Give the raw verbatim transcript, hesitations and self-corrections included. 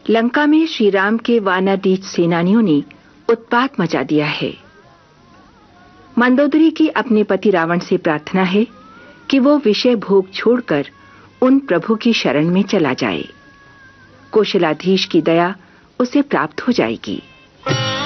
लंका में श्री राम के वानरदीज सेनानियों ने उत्पात मचा दिया है। मंदोदरी की अपने पति रावण से प्रार्थना है कि वो विषय भोग छोड़कर उन प्रभु की शरण में चला जाए। कौशलाधीश की दया उसे प्राप्त हो जाएगी।